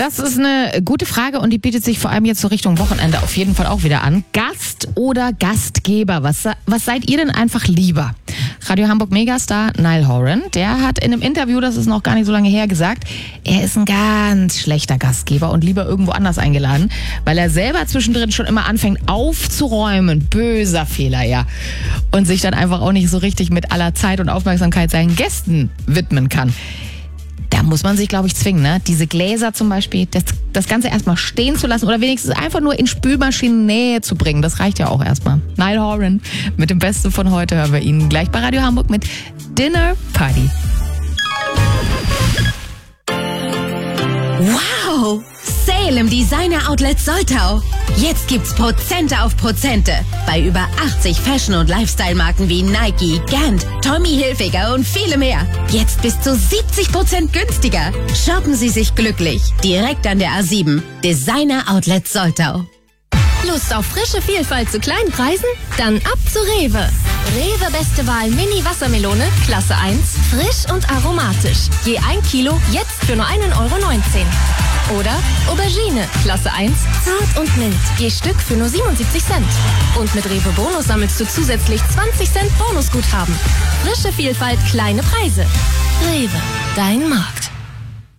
Das ist eine gute Frage und die bietet sich vor allem jetzt so Richtung Wochenende auf jeden Fall auch wieder an. Gast oder Gastgeber? Was seid ihr denn einfach lieber? Radio Hamburg Megastar Niall Horan, der hat in einem Interview, das ist noch gar nicht so lange her, gesagt, er ist ein ganz schlechter Gastgeber und lieber irgendwo anders eingeladen, weil er selber zwischendrin schon immer anfängt aufzuräumen. Böser Fehler, ja. Und sich dann einfach auch nicht so richtig mit aller Zeit und Aufmerksamkeit seinen Gästen widmen kann. Da muss man sich, glaube ich, zwingen, ne? Diese Gläser zum Beispiel, das Ganze erstmal stehen zu lassen oder wenigstens einfach nur in Spülmaschinennähe zu bringen. Das reicht ja auch erstmal. Niall Horan mit dem Besten von heute hören wir ihn gleich bei Radio Hamburg mit Dinner Party. Wow! Sale im Designer Outlet Soltau. Jetzt gibt's Prozente auf Prozente bei über 80 Fashion- und Lifestyle-Marken wie Nike, Gant, Tommy Hilfiger und viele mehr. Jetzt bis zu 70% günstiger. Shoppen Sie sich glücklich. Direkt an der A7. Designer Outlet Soltau. Lust auf frische Vielfalt zu kleinen Preisen? Dann ab zu Rewe. Rewe Beste Wahl Mini Wassermelone, Klasse 1, frisch und aromatisch. Je 1 Kilo, jetzt für nur 1,19 €. Oder Aubergine, Klasse 1, zart und mild. Je Stück für nur 77 Cent. Und mit Rewe Bonus sammelst du zusätzlich 20 Cent Bonusguthaben. Frische Vielfalt, kleine Preise. Rewe, dein Markt.